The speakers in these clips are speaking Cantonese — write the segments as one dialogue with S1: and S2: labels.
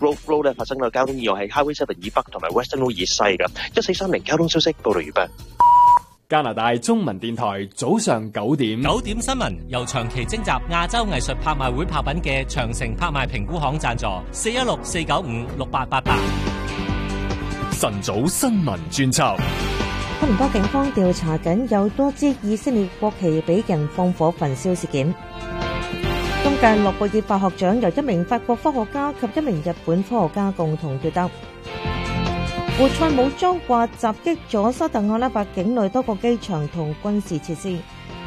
S1: Grove Road 咧發生咗交通意外，喺 Highway 7以北同埋 Western Road 以西嘅。1430交通消息報道完畢。
S2: 加拿大中文電台早上9點
S3: 9點新聞由長期徵集亞洲藝術拍賣會拍品嘅長城拍賣評估行贊助，416-495-6888。
S2: 晨早新聞專輯。
S4: 多倫多警方調查緊有多支以色列國旗俾人放火焚燒事件。今屆諾貝爾化學獎由一名法國科學家及一名日本科學家共同奪得。胡塞武裝話襲擊咗沙特阿拉伯境內多個機場同軍事設施。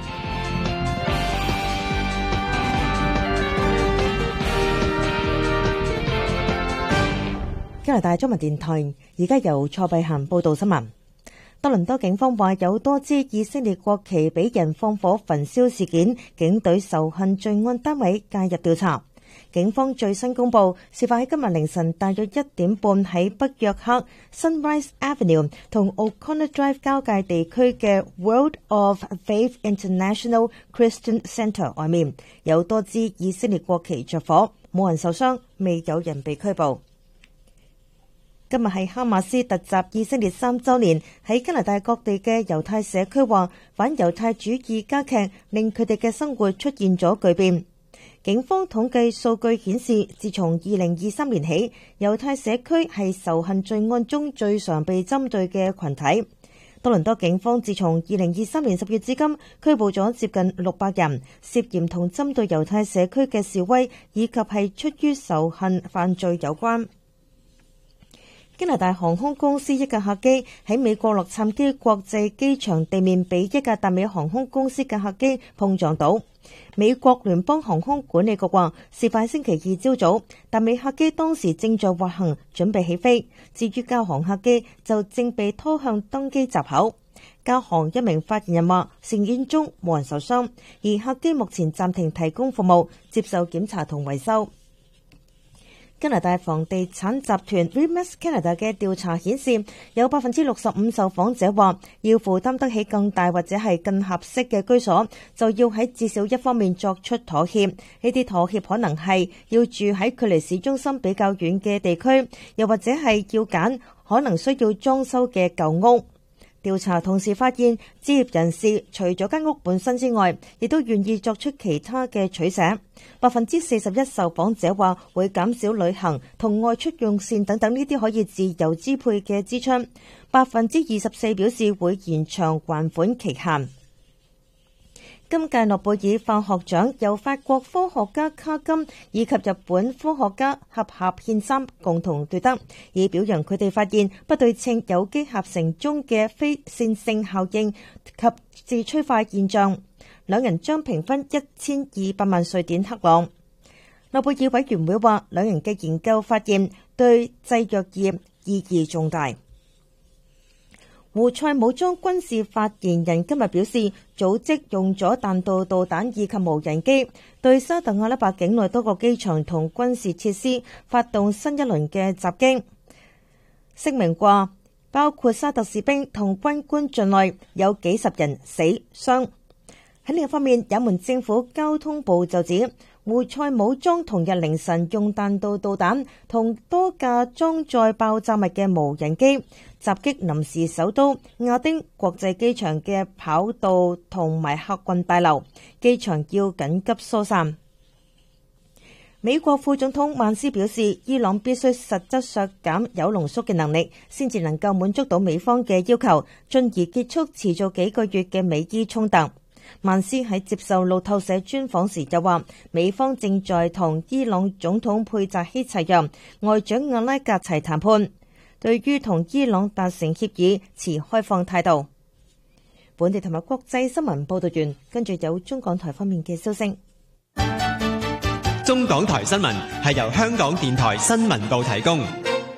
S4: 加拿大中文電台而家由蔡碧嫻報道新聞。多倫多警方話有多支以色列國旗俾人放火焚燒事件，警隊仇恨罪案單位介入調查。警方最新公布，事發喺今日凌晨大約1點半喺北約克 Sunrise Avenue 同 O'Connor Drive 交界地區嘅 World of Faith International Christian Center 外面，有多支以色列國旗着火，冇人受傷，未有人被拘捕。今日係哈馬斯突襲以色列3週年，喺加拿大各地嘅猶太社區話，反猶太主義加劇，令佢哋嘅生活出現咗巨變。警方統計數據顯示，自從2023年起，猶太社區係仇恨罪案中最常被針對嘅群體。多倫多警方自從2023年10月至今，拘捕咗接近600人，涉嫌同針對猶太社區嘅示威以及係出於仇恨犯罪有關。加拿大航空公司一架客機喺美國洛杉磯國際機場地面被一架達美航空公司嘅客機碰撞到。美國聯邦航空管理局話，事發星期二朝早，達美客機當時正在滑行，準備起飛。至於加航客機就正被拖向登機閘口。加航一名發言人話，事件中冇人受傷，而客機目前暫停提供服務，接受檢查同維修。加拿大房地產集團 Remax Canada 嘅調查顯示，有 65% 受訪者話要負擔得起更大或者係更合適嘅居所，就要喺至少一方面作出妥協。呢啲妥協可能係要住喺距離市中心比較遠嘅地區，又或者係要揀可能需要裝修嘅舊屋。調查同時發現，置業人士除咗間屋本身之外，亦都願意作出其他嘅取捨。41% 受訪者話會減少旅行同外出用膳等等呢啲可以自由支配嘅支出。24% 表示會延長還款期限。今屆諾貝爾化學獎由法國科學家卡金以及日本科學家合憲三共同奪得，以表揚佢哋發現不對稱有機合成中嘅非線性效應及自催化現象。兩人將評分1200萬瑞典克朗。諾貝爾委員會話，兩人嘅研究發現對製藥業意義重大。胡塞武裝軍事發言人今日表示，組織用咗彈道導彈以及無人機對沙特阿拉伯境內多個機場同軍事設施發動新一輪嘅襲擊。聲明話，包括沙特士兵同軍官在內，有幾十人死傷。喺另一方面，也門政府交通部就指，胡塞武裝同日凌晨用彈道導彈同多架裝載爆炸物嘅無人機襲擊臨時首都亞丁國際機場嘅跑道同埋客運大樓，機場要緊急疏散。美國副總統曼斯表示，伊朗必須實質削減鈾濃縮嘅能力，先至能夠滿足到美方嘅要求，進而結束持續幾個月嘅美伊衝突。曼斯喺接受路透社專訪時就話，美方正在同伊朗總統佩扎希齊揚、外長阿拉格齊談判，對於同伊朗達成協議持開放態度。本地同埋國際新聞報道完，跟住有中港台方面嘅消息。
S5: 中港台新聞係由香港電台新聞部提供。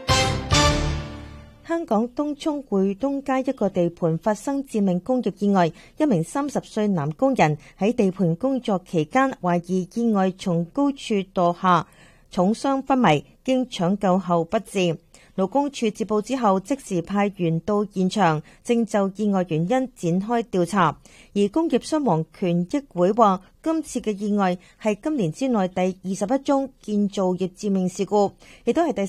S4: 香港東涌匯東街一個地盤發生致命工業意外，一名30歲男工人喺地盤工作期間，懷疑意外從高處墮下，重傷昏迷，經搶救後不治。勞工處接報之後，即時派員到現場，正就意外原因展開調查。而工業傷亡權益會話，今次嘅意外係今年之內第21宗建造業致命事故，亦都係第